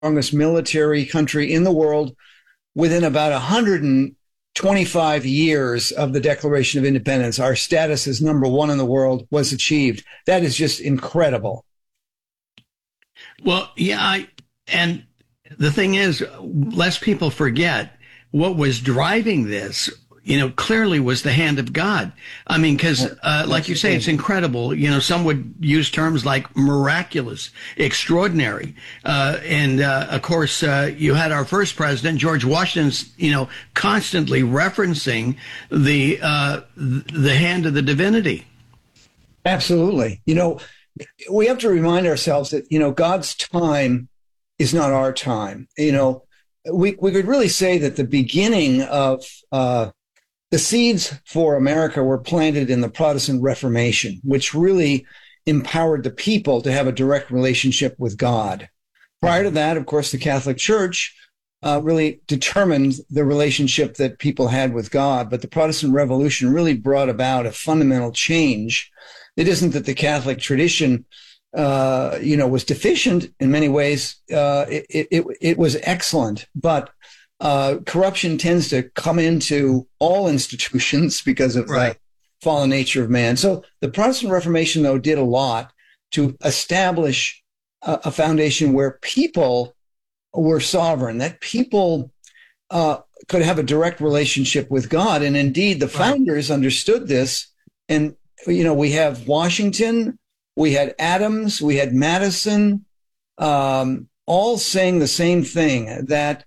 strongest military country in the world within about 125 years of the Declaration of Independence. Our status as number one in the world was achieved. That is just incredible. Well, yeah, and the thing is, lest people forget what was driving this, clearly was the hand of God. I mean, because, like you say, it's incredible. Some would use terms like miraculous, extraordinary. Of course, you had our first president, George Washington's, constantly referencing the hand of the divinity. Absolutely. We have to remind ourselves that, God's time is not our time. We could really say that the beginning of the seeds for America were planted in the Protestant Reformation, which really empowered the people to have a direct relationship with God. Prior to that, of course, the Catholic Church really determined the relationship that people had with God. But the Protestant Revolution really brought about a fundamental change. It isn't that the Catholic tradition, was deficient in many ways. It was excellent, but corruption tends to come into all institutions because of the fallen nature of man. So the Protestant Reformation, though, did a lot to establish a foundation where people were sovereign, that people could have a direct relationship with God. And indeed, the founders understood this. And, we have Washington, we had Adams, we had Madison, all saying the same thing, that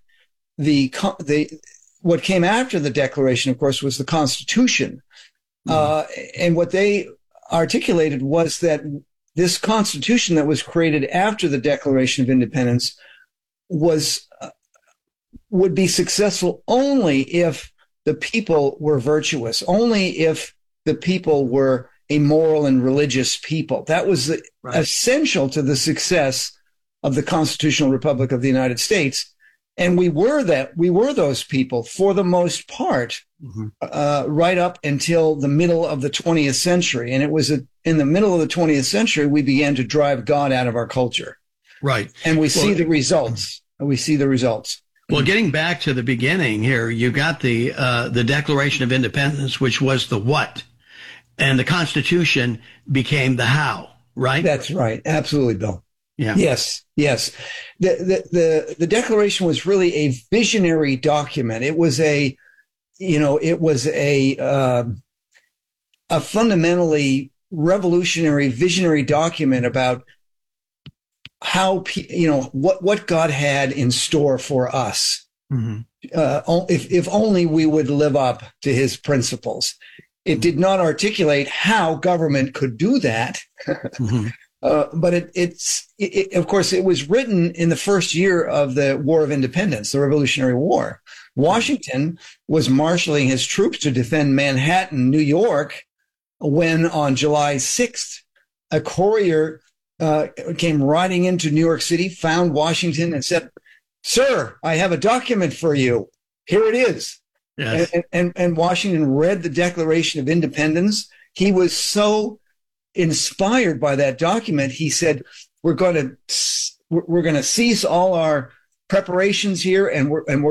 what came after the Declaration, of course, was the Constitution. And what they articulated was that this Constitution that was created after the Declaration of Independence would be successful only if the people were virtuous, only if the people were a moral and religious people. That was essential to the success of the Constitutional Republic of the United States. And we were those people for the most part, right up until the middle of the 20th century. And it was in the middle of the 20th century, we began to drive God out of our culture. Right. And we see the results. Well, getting back to the beginning here, you got the Declaration of Independence, which was the what, and the Constitution became the how, right? That's right. Absolutely, Bill. Yeah. Yes. The Declaration was really a visionary document. It was a fundamentally revolutionary, visionary document about how, what God had in store for us. If only we would live up to his principles. It did not articulate how government could do that. But of course, it was written in the first year of the War of Independence, the Revolutionary War. Washington was marshaling his troops to defend Manhattan, New York, when on July 6th, a courier came riding into New York City, found Washington, and said, "Sir, I have a document for you. Here it is." Yes. And Washington read the Declaration of Independence. He was so inspired by that document, he said, we're going to cease all our preparations here, and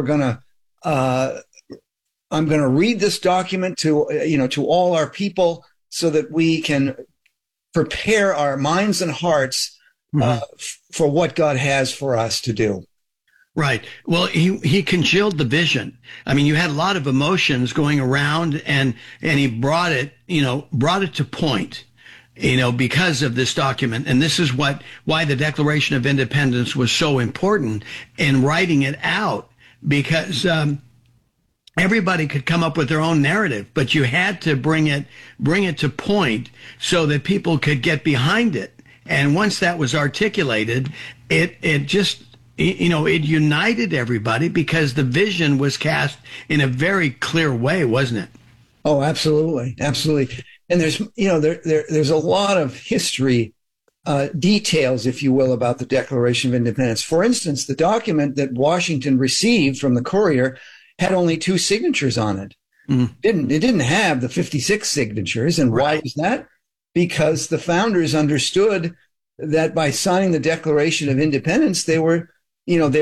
I'm going to read this document to all our people so that we can prepare our minds and hearts for what God has for us to do. Right. Well, he congealed the vision. I mean, you had a lot of emotions going around, and he brought it to point, because of this document. And this is why the Declaration of Independence was so important in writing it out, because everybody could come up with their own narrative, but you had to bring it to point so that people could get behind it. And once that was articulated, it just, it united everybody, because the vision was cast in a very clear way, wasn't it? Oh, absolutely. Absolutely. And there's a lot of history, details, if you will, about the Declaration of Independence. For instance, the document that Washington received from the courier had only 2 signatures on it. It didn't have the 56 signatures. And why was that? Because the founders understood that by signing the Declaration of Independence, they were you know,